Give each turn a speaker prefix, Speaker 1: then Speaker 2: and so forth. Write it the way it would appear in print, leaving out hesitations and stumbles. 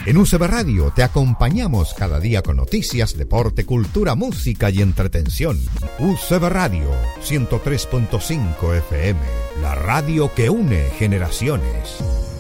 Speaker 1: En UCB Radio te acompañamos cada día con noticias, deporte, cultura, música y entretención. UCB Radio 103.5 FM, la radio que une generaciones.